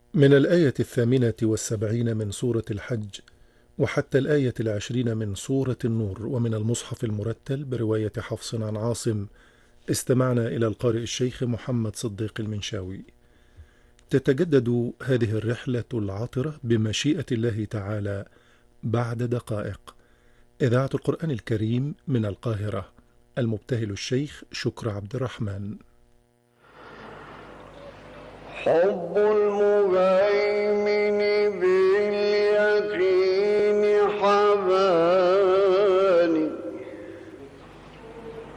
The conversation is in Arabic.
من الآية 78 من سورة الحج وحتى الآية 20 من سورة النور، ومن المصحف المرتل برواية حفص عن عاصم. استمعنا إلى القارئ الشيخ محمد صديق المنشاوي. تتجدد هذه الرحلة العطرة بمشيئة الله تعالى بعد دقائق. إذاعة القرآن الكريم من القاهرة. المبتهل الشيخ شكر عبد الرحمن. حب المغني